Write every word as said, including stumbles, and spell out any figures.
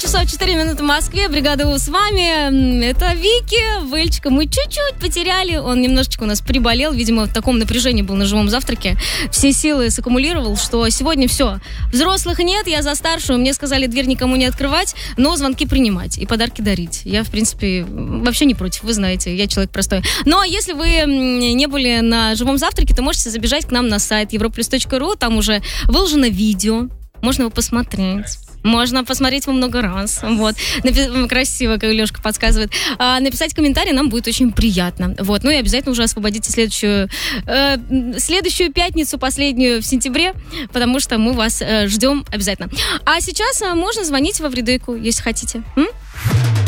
часов четыре минуты в Москве. Бригада У с вами. Это Вики, Выльчика. Мы чуть-чуть потеряли. Он немножечко у нас приболел. Видимо, в таком напряжении был на живом завтраке. Все силы саккумулировал, что сегодня все. Взрослых нет, я за старшую. Мне сказали дверь никому не открывать, но звонки принимать и подарки дарить. Я, в принципе, вообще не против. Вы знаете, я человек простой. Но если вы не были на живом завтраке, то можете забежать к нам на сайт европлюс точка ру. Там уже выложено видео. Можно его посмотреть. Можно посмотреть его много раз. Вот. Напи- красиво, как Лешка подсказывает. А, написать комментарий нам будет очень приятно. Вот. Ну и обязательно уже освободите следующую, э, следующую пятницу, последнюю в сентябре, потому что мы вас э, ждем обязательно. А сейчас э, можно звонить во Вредейку, если хотите. М?